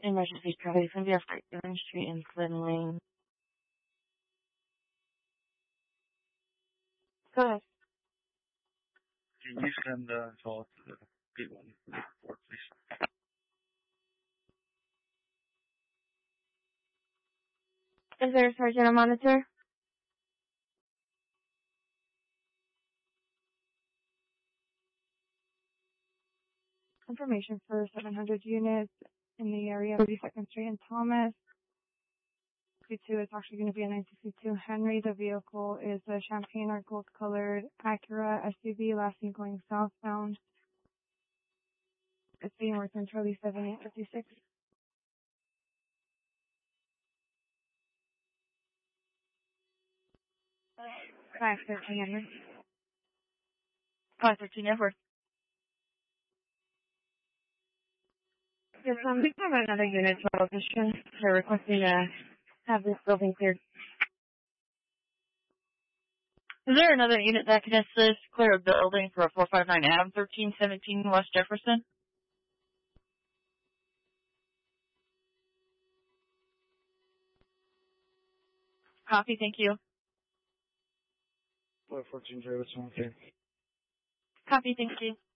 Emergency traffic from the Franklin Street and Flynn Lane. Go ahead. Can you send a call to the Gate 1 report, please? Is there a sergeant on monitor? Information for 700 units in the area of 42nd Street and Thomas. 62 is actually going to be a 1962 Henry. The vehicle is a champagne or gold colored Acura SUV, last seen going southbound. It's being worked on Charlie 7856. 513 Henry. 513 Edward. Yes, we have another unit to location. They're requesting to have this building cleared. Is there another unit that can assist clear a building for 459 Adam, 1317 West Jefferson? Copy, thank you. 414 J, what's wrong with you? Copy, thank you.